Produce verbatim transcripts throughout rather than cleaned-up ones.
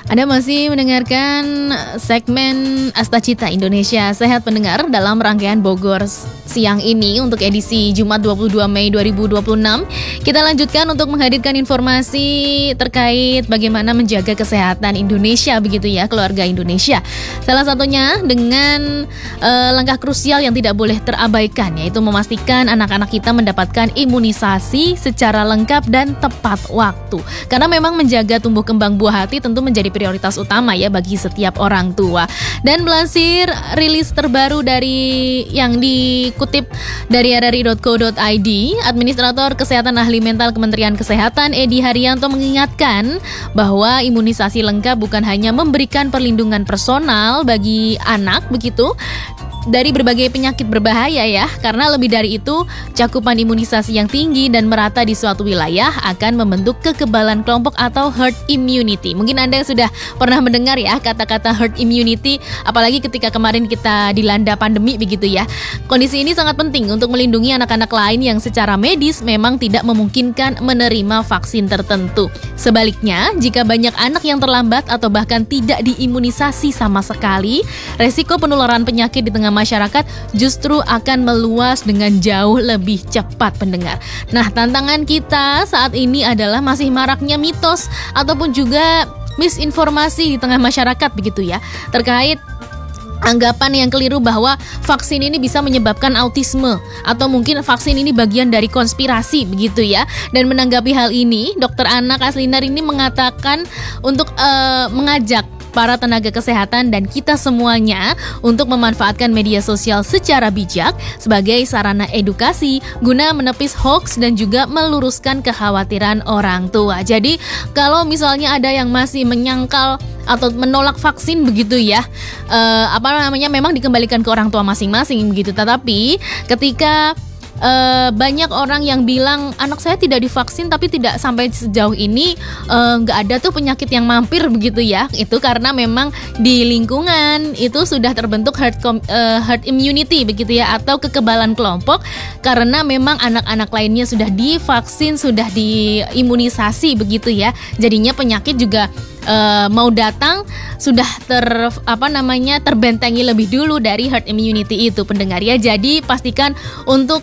Anda masih mendengarkan segmen Astacita Indonesia Sehat pendengar dalam rangkaian Bogor siang ini untuk edisi Jumat dua puluh dua Mei dua ribu dua puluh enam. Kita lanjutkan untuk menghadirkan informasi terkait bagaimana menjaga kesehatan Indonesia begitu ya, keluarga Indonesia. Salah satunya dengan uh, langkah krusial yang tidak boleh terabaikan, yaitu memastikan anak-anak kita mendapatkan imunisasi secara lengkap dan tepat waktu. Karena memang menjaga tumbuh kembang buah hati tentu menjadi prioritas utama ya bagi setiap orang tua. Dan melansir rilis terbaru dari yang dikutip dari r r i dot co dot i d, Administrator Kesehatan Ahli Mental Kementerian Kesehatan Edi Haryanto mengingatkan bahwa imunisasi lengkap bukan hanya memberikan perlindungan personal bagi anak begitu dari berbagai penyakit berbahaya ya, karena lebih dari itu cakupan imunisasi yang tinggi dan merata di suatu wilayah akan membentuk kekebalan kelompok atau herd immunity. Mungkin Anda sudah pernah mendengar ya kata-kata herd immunity, apalagi ketika kemarin kita dilanda pandemi begitu ya. Kondisi ini sangat penting untuk melindungi anak-anak lain yang secara medis memang tidak memungkinkan menerima vaksin tertentu. Sebaliknya, jika banyak anak yang terlambat atau bahkan tidak diimunisasi sama sekali, resiko penularan penyakit di tengah masyarakat justru akan meluas dengan jauh lebih cepat pendengar. Nah, tantangan kita saat ini adalah masih maraknya mitos ataupun juga misinformasi di tengah masyarakat begitu ya, terkait anggapan yang keliru bahwa vaksin ini bisa menyebabkan autisme atau mungkin vaksin ini bagian dari konspirasi begitu ya. Dan menanggapi hal ini, Dokter Anak Aslinar ini mengatakan untuk uh, mengajak para tenaga kesehatan dan kita semuanya untuk memanfaatkan media sosial secara bijak sebagai sarana edukasi guna menepis hoax dan juga meluruskan kekhawatiran orang tua. Jadi kalau misalnya ada yang masih menyangkal atau menolak vaksin begitu ya, eh, apa namanya memang dikembalikan ke orang tua masing-masing begitu. Tetapi ketika Uh, banyak orang yang bilang anak saya tidak divaksin tapi tidak sampai sejauh ini nggak uh, ada tuh penyakit yang mampir begitu ya, itu karena memang di lingkungan itu sudah terbentuk herd, uh, herd immunity begitu ya, atau kekebalan kelompok karena memang anak-anak lainnya sudah divaksin, sudah diimunisasi begitu ya, jadinya penyakit juga Uh, mau datang sudah ter apa namanya terbentengi lebih dulu dari herd immunity itu pendengar ya. Jadi pastikan untuk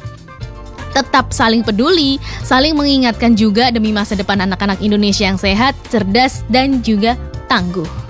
tetap saling peduli, saling mengingatkan juga demi masa depan anak-anak Indonesia yang sehat, cerdas dan juga tangguh.